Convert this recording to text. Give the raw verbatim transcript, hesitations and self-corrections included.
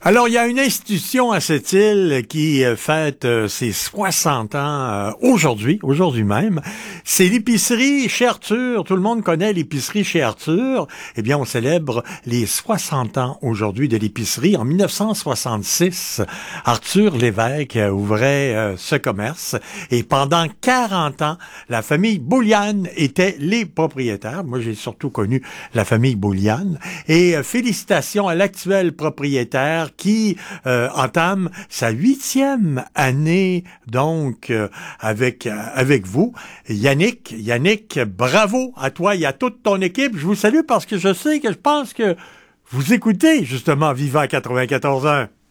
Alors, il y a une institution à cette île qui euh, fête euh, ses soixante ans euh, aujourd'hui, aujourd'hui même. C'est l'épicerie chez Arthur. Tout le monde connaît l'épicerie chez Arthur. Eh bien, on célèbre les soixante ans aujourd'hui de l'épicerie. En mille neuf cent soixante-six, Arthur Lévesque ouvrait euh, ce commerce. Et pendant quarante ans, la famille Bouliane était les propriétaires. Moi, j'ai surtout connu la famille Bouliane. Et euh, félicitations à l'actuel propriétaire qui euh, entame sa huitième année, donc, euh, avec euh, avec vous. Yannick, Yannick, bravo à toi et à toute ton équipe. Je vous salue parce que je sais que je pense que vous écoutez, justement, Vivant quatre-vingt-quatorze un.